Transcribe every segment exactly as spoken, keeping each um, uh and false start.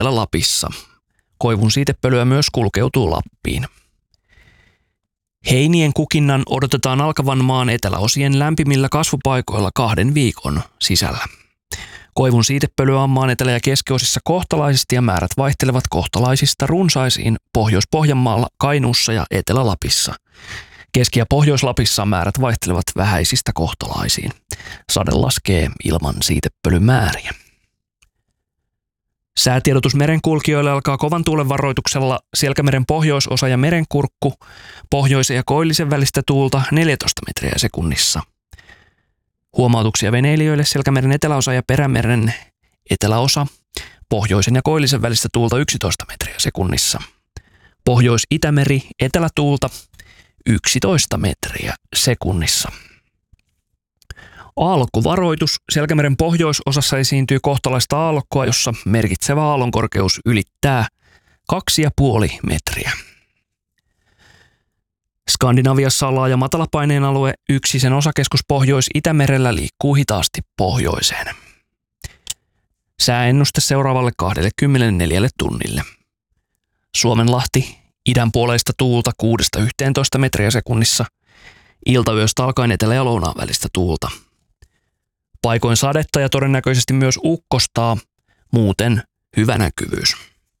Etelä-Lapissa. Koivun siitepölyä myös kulkeutuu Lappiin. Heinien kukinnan odotetaan alkavan maan eteläosien lämpimillä kasvupaikoilla kahden viikon sisällä. Koivun siitepölyä on maan etelä- ja keskiosissa kohtalaisesti ja määrät vaihtelevat kohtalaisista runsaisiin Pohjois-Pohjanmaalla, Kainuussa ja Etelä-Lapissa. Keski- ja Pohjois-Lapissa määrät vaihtelevat vähäisistä kohtalaisiin. Sade laskee ilman siitepölymääriä. Säätiedotus merenkulkijoille alkaa kovan tuulen varoituksella Selkämeren pohjoisosa ja Merenkurkku, pohjoisen ja koillisen välistä tuulta neljätoista metriä sekunnissa. Huomautuksia veneilijöille Selkämeren eteläosa ja Perämeren eteläosa, pohjoisen ja koillisen välistä tuulta yksitoista metriä sekunnissa. Pohjois-Itämeri etelätuulta yksitoista metriä sekunnissa. Aallokkovaroitus. Selkämeren pohjoisosassa esiintyy kohtalaista aallokkoa, jossa merkitsevä aallonkorkeus ylittää kaksi pilkku viisi metriä. Skandinaviassa on laaja matalapaineen alue, yksi sen osakeskus Pohjois-Itämerellä liikkuu hitaasti pohjoiseen. Sääennuste seuraavalle kaksikymmentäneljä tunnille. Suomenlahti, idänpuoleista tuulta kuudesta yhteentoista metriä sekunnissa, iltayöstä alkaen etelä- ja lounaan välistä tuulta. Paikoin sadetta ja todennäköisesti myös ukkostaa, muuten hyvä näkyvyys.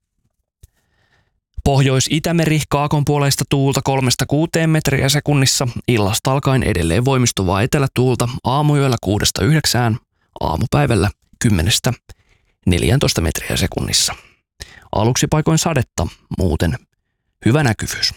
Pohjois-Itämeri, kaakonpuoleista tuulta kolmesta kuuteen metriä sekunnissa, illasta alkaen edelleen voimistuvaa etelätuulta, aamuyöllä kuudesta yhdeksään, aamupäivällä kymmenestä neljääntoista metriä sekunnissa. Aluksi paikoin sadetta, muuten hyvä näkyvyys.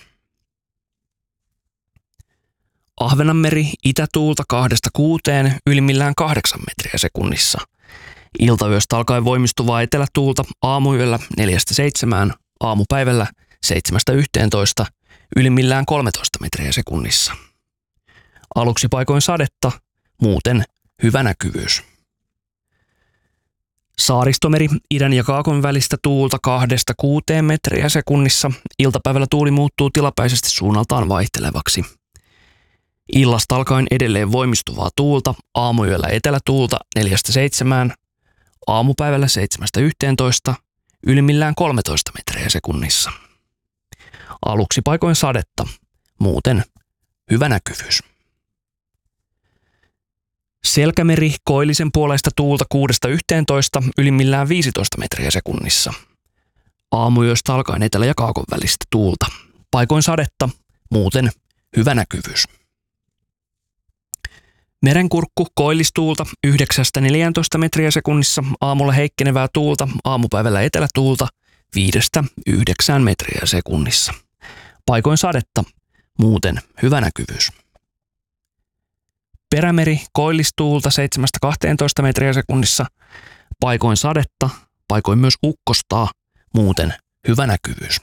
Ahvenanmeri, itätuulta kahdesta kuuteen, ylimmillään kahdeksan metriä sekunnissa. Iltayöstä alkaen voimistuvaa etelätuulta, aamuyöllä neljästä seitsemään, aamupäivällä seitsemästä yhteentoista, ylimmillään kolmetoista metriä sekunnissa. Aluksi paikoin sadetta, muuten hyvä näkyvyys. Saaristomeri, idän ja kaakon välistä tuulta kahdesta kuuteen metriä sekunnissa. Iltapäivällä tuuli muuttuu tilapäisesti suunnaltaan vaihtelevaksi. Illasta alkaen edelleen voimistuvaa tuulta, aamuyöllä etelätuulta neljästä seitsemään, aamupäivällä seitsemästä yhteentoista, ylimmillään kolmetoista metriä sekunnissa. Aluksi paikoin sadetta, muuten hyvä näkyvyys. Selkämeri, koillisen puoleista tuulta kuudesta yhteentoista, ylimmillään viisitoista metriä sekunnissa. Aamuyöstä alkaen etelä- ja kaakon välistä tuulta. Paikoin sadetta, muuten hyvä näkyvyys. Merenkurkku, koillistuulta yhdeksästä neljääntoista metriä sekunnissa, aamulla heikkenevää tuulta, aamupäivällä etelätuulta viidestä yhdeksään metriä sekunnissa. Paikoin sadetta, muuten hyvä näkyvyys. Perämeri, koillistuulta seitsemästä kahteentoista metriä sekunnissa, paikoin sadetta, paikoin myös ukkostaa, muuten hyvä näkyvyys.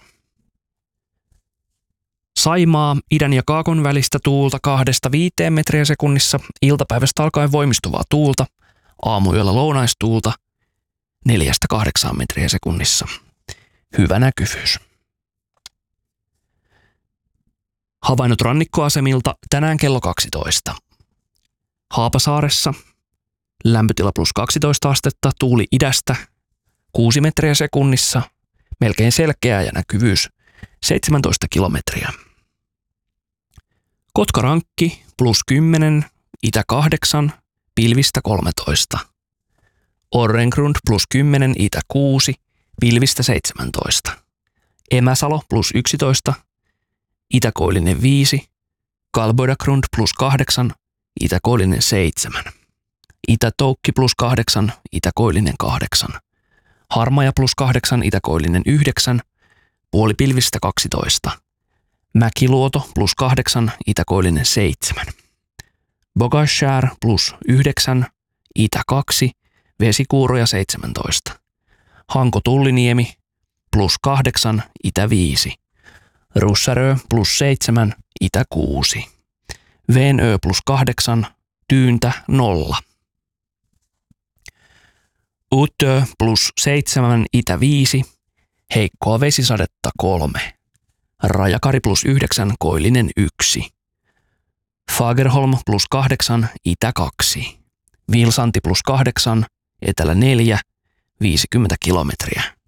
Saimaa, idän ja kaakon välistä tuulta kahdesta viiteen metriä sekunnissa, iltapäivästä alkaen voimistuvaa tuulta, aamuyöllä lounaistuulta neljästä kahdeksaan metriä sekunnissa. Hyvä näkyvyys. Havainnot rannikkoasemilta tänään kello kaksitoista. Haapasaaressa lämpötila plus kaksitoista astetta, tuuli idästä kuusi metriä sekunnissa, melkein selkeä ja näkyvyys seitsemäntoista kilometriä. Kotkarankki plus kymmenen, itä kahdeksan, pilvistä kolmetoista. Orrengrund plus kymmenen, itä kuusi, pilvistä seitsemäntoista. Emäsalo plus yksitoista, itäkoillinen viisi. Kalboidagrund plus kahdeksan, itäkoillinen seitsemän. Itätoukki plus kahdeksan, itäkoillinen kahdeksan. Harmaja plus kahdeksan, itäkoillinen yhdeksän. Puolipilvistä kaksitoista. Mäkiluoto plus kahdeksan, itäkoillinen seitsemän. Bogashär plus yhdeksän, itä kaksi, vesikuuroja seitsemäntoista. Hanko-Tulliniemi plus kahdeksan, itä viisi. Russarö plus seitsemän, itä kuusi. Venö plus kahdeksan, Tyyntä nolla. Utö plus seitsemän, itä viisi. Heikkoa vesisadetta kolme. Rajakari plus yhdeksän, koillinen yksi. Fagerholm plus kahdeksan, itä kaksi. Vilsanti plus kahdeksan, etelä neljä, viisikymmentä kilometriä.